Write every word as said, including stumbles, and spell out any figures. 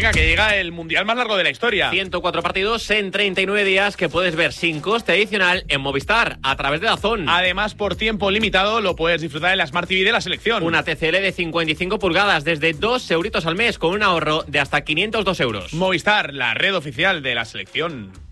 Venga, que llega el mundial más largo de la historia. ciento cuatro partidos en treinta y nueve días que puedes ver sin coste adicional en Movistar a través de DAZN. Además, por tiempo limitado lo puedes disfrutar en la Smart T V de la selección. Una T C L de cincuenta y cinco pulgadas desde dos euritos al mes con un ahorro de hasta quinientos dos euros. Movistar, la red oficial de la selección.